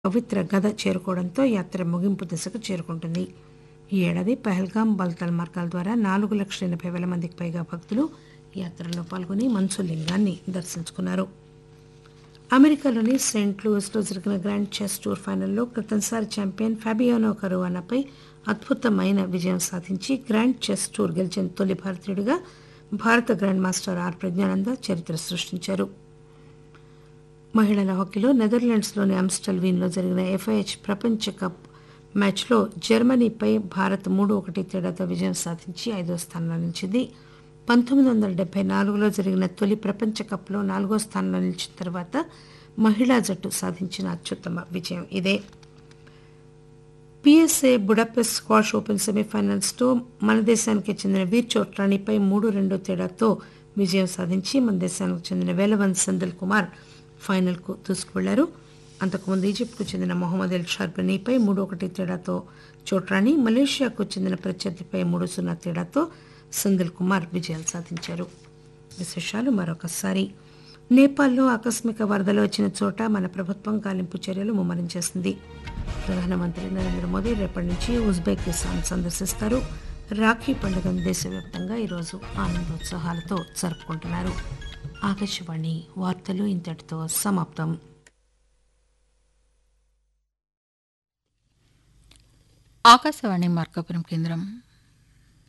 పవిత్ర గద చేరుకోవడంతో యాత్ర ముగింపు దశకు చేరుకుంటుంది. ఈ ఏడాది పహల్గాం, బల్తాల్ మార్గాల ద్వారా 4,80,000 మందికి పైగా భక్తులు యాత్రలో పాల్గొని మంచు లింగాన్ని దర్శించుకున్నారు. అమెరికాలోని సెయింట్ లూయిస్లో జరిగిన గ్రాండ్ చెస్ టూర్ ఫైనల్లో క్రితంసారి ఛాంపియన్ ఫాబియానో కరువానాపై అద్భుతమైన విజయం సాధించి గ్రాండ్ చెస్ టూర్ గెలిచిన తొలి భారతీయుడిగా భారత గ్రాండ్ మాస్టర్ ఆర్ ప్రజ్ఞానంద చరిత్ర సృష్టించారు. మహిళల హాకీలో నెదర్లాండ్స్లోని ఆమ్స్టల్వీన్లో జరిగిన ఎఫ్ఐహెచ్ ప్రపంచ కప్ మ్యాచ్లో జర్మనీపై భారత్ 3-1 తేడాతో విజయం సాధించి 5వ స్థానంలో నిలిచింది. 1974లో జరిగిన తొలి ప్రపంచ కప్లో 4వ స్థానంలో నిలిచిన తర్వాత మహిళా జట్టు సాధించిన అత్యుత్తమ విజయం ఇదే. పిఎస్ఏ బుడాపెస్ట్ స్క్వాష్ ఓపెన్ సెమీఫైనల్స్లో మన దేశానికి చెందిన వీర్ చోట్రాణిపై 3-2 తేడాతో విజయం సాధించి మన దేశానికి చెందిన వేలవన్ సెంధిల్ కుమార్ ఫైనల్కు దూసుకువెళ్లారు. అంతకుముందు ఈజిప్ట్కు చెందిన మొహమ్మద్ ఎల్ షార్బనీపై 3-1 తేడాతో చోట్రాణి, మలేషియాకు చెందిన ప్రత్యర్థిపై 3-0 తేడాతో సెంధిల్ కుమార్ విజయాలు సాధించారు. విశేషాలు మరొకసారి. నేపాల్లో ఆకస్మిక వరదలు వచ్చిన చోట మన ప్రభుత్వం గాలింపు చర్యలు ముమ్మరం చేసింది. ప్రధానమంత్రి నరేంద్ర మోదీ రేపటి నుంచి ఉజ్బెకిస్తాన్ సందర్శిస్తారు. రాఖీ పండుగను దేశవ్యాప్తంగా ఈరోజు ఆనందోత్సాహాలతో జరుపుకుంటున్నారు. ఆకాశవాణి వార్తలు ఇంతటితో సమాప్తం. ఆకాశవాణి మార్కాపురం కేంద్రం.